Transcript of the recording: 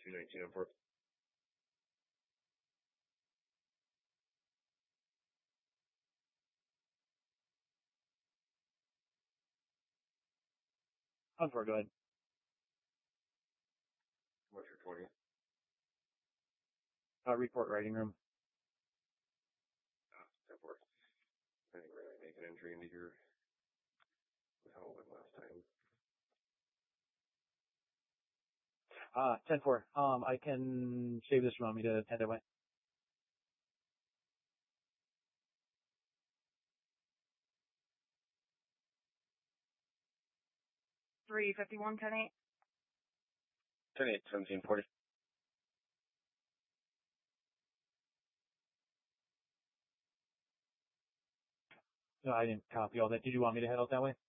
219 on 4th. On 4, go ahead. What's your 20? Report writing room. 10-4. I think we're going to make an entry into here with how it went last time. 10-4. I can save this from me to head away. $351, 10-8. 10-8, 1740. No, I didn't copy all that. Did you want me to head out that way?